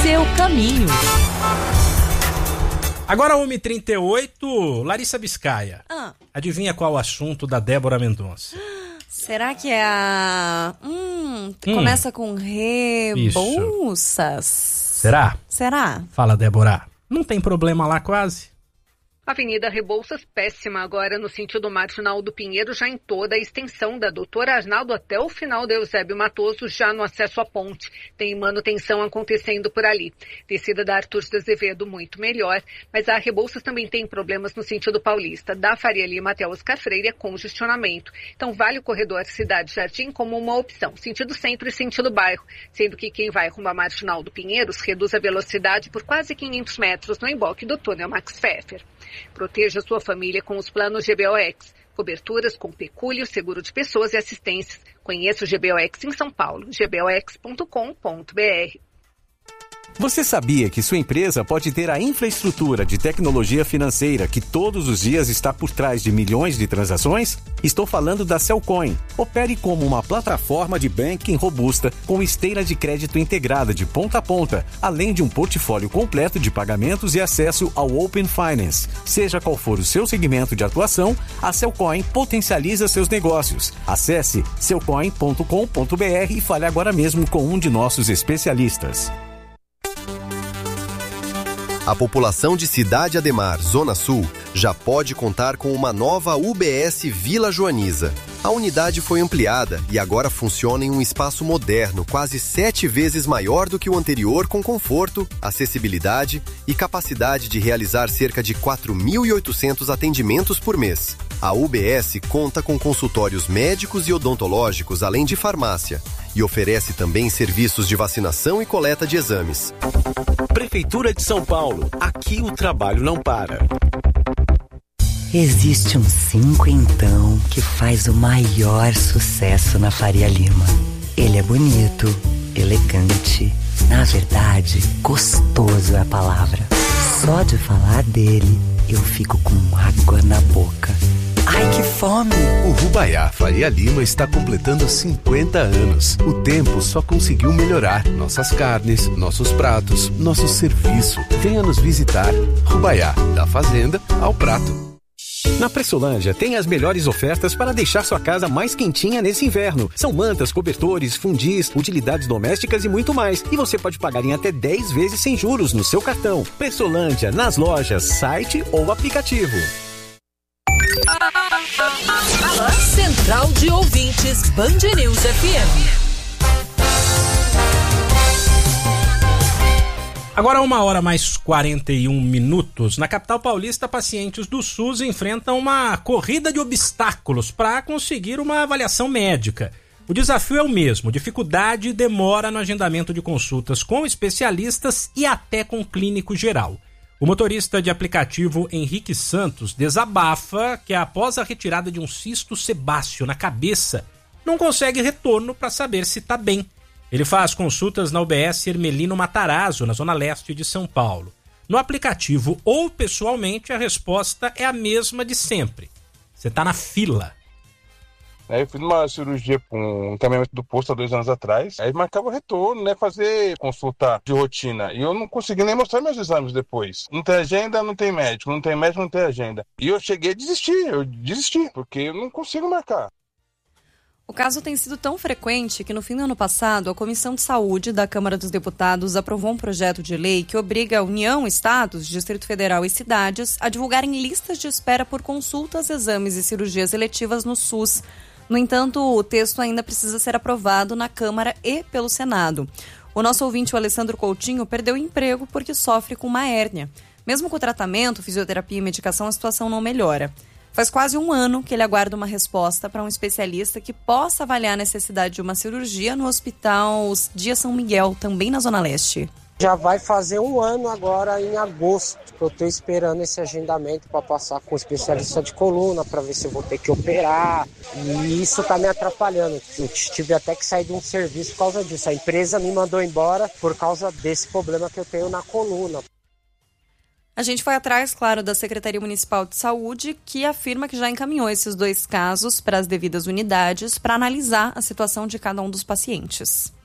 seu caminho. Agora 1h38, Larissa Biscaia. Adivinha qual o assunto da Débora Mendonça? Será que é a... começa com Rebouças. Será? Fala, Débora. Não tem problema lá quase? Avenida Rebouças, péssima agora no sentido marginal do Pinheiro, já em toda a extensão da Doutora Arnaldo até o final da Eusébio Matoso, já no acesso à ponte. Tem manutenção acontecendo por ali. Descida da Arthur de Azevedo, muito melhor, mas a Rebouças também tem problemas no sentido paulista. Da Faria Lima até Oscar Freire é congestionamento. Então vale o corredor Cidade Jardim como uma opção, sentido centro e sentido bairro, sendo que quem vai rumo à marginal do Pinheiros reduz a velocidade por quase 500 metros no emboque do túnel Max Pfeffer. Proteja sua família com os planos GBOX. Coberturas com pecúlio, seguro de pessoas e assistências. Conheça o GBOX em São Paulo, gbox.com.br. Você sabia que sua empresa pode ter a infraestrutura de tecnologia financeira que todos os dias está por trás de milhões de transações? Estou falando da Cellcoin. Opere como uma plataforma de banking robusta com esteira de crédito integrada de ponta a ponta, além de um portfólio completo de pagamentos e acesso ao Open Finance. Seja qual for o seu segmento de atuação, a Cellcoin potencializa seus negócios. Acesse cellcoin.com.br e fale agora mesmo com um de nossos especialistas. A população de Cidade Ademar, Zona Sul, já pode contar com uma nova UBS Vila Joaniza. A unidade foi ampliada e agora funciona em um espaço moderno, quase 7 vezes maior do que o anterior, com conforto, acessibilidade e capacidade de realizar cerca de 4.800 atendimentos por mês. A UBS conta com consultórios médicos e odontológicos, além de farmácia, e oferece também serviços de vacinação e coleta de exames. Prefeitura de São Paulo. Aqui o trabalho não para. Existe um cinquentão que faz o maior sucesso na Faria Lima. Ele é bonito, elegante, na verdade, gostoso é a palavra. Só de falar dele, eu fico com água na boca. Ai, que fome! O Rubaiá Faria Lima está completando 50 anos. O tempo só conseguiu melhorar. Nossas carnes, nossos pratos, nosso serviço. Venha nos visitar. Rubaiá, da fazenda ao prato. Na Pressolândia tem as melhores ofertas para deixar sua casa mais quentinha nesse inverno. São mantas, cobertores, fundis, utilidades domésticas e muito mais. E você pode pagar em até 10 vezes sem juros no seu cartão. Pressolândia, nas lojas, site ou aplicativo. Central de Ouvintes Band News FM. Agora 1h mais 41. Na capital paulista, pacientes do SUS enfrentam uma corrida de obstáculos para conseguir uma avaliação médica. O desafio é o mesmo: dificuldade e demora no agendamento de consultas com especialistas e até com clínico geral. O motorista de aplicativo Henrique Santos desabafa que, após a retirada de um cisto sebáceo na cabeça, não consegue retorno para saber se está bem. Ele faz consultas na UBS Hermelino Matarazzo, na zona leste de São Paulo. No aplicativo ou pessoalmente, a resposta é a mesma de sempre: você está na fila. Eu fiz uma cirurgia com um encaminhamento do posto há 2 anos atrás. Aí marcava o retorno, fazer consulta de rotina. E eu não consegui nem mostrar meus exames depois. Não tem agenda, não tem médico. Não tem médico, não tem agenda. E eu cheguei a desistir. Porque eu não consigo marcar. O caso tem sido tão frequente que no fim do ano passado, a Comissão de Saúde da Câmara dos Deputados aprovou um projeto de lei que obriga a União, Estados, Distrito Federal e cidades a divulgarem listas de espera por consultas, exames e cirurgias eletivas no SUS. No entanto, o texto ainda precisa ser aprovado na Câmara e pelo Senado. O nosso ouvinte, o Alessandro Coutinho, perdeu o emprego porque sofre com uma hérnia. Mesmo com o tratamento, fisioterapia e medicação, a situação não melhora. Faz quase 1 ano que ele aguarda uma resposta para um especialista que possa avaliar a necessidade de uma cirurgia no Hospital Dia São Miguel, também na Zona Leste. Já vai fazer 1 ano agora em agosto que eu estou esperando esse agendamento para passar com o especialista de coluna para ver se eu vou ter que operar. E isso está me atrapalhando. Eu tive até que sair de um serviço por causa disso. A empresa me mandou embora por causa desse problema que eu tenho na coluna. A gente foi atrás, claro, da Secretaria Municipal de Saúde, que afirma que já encaminhou esses 2 casos para as devidas unidades para analisar a situação de cada um dos pacientes.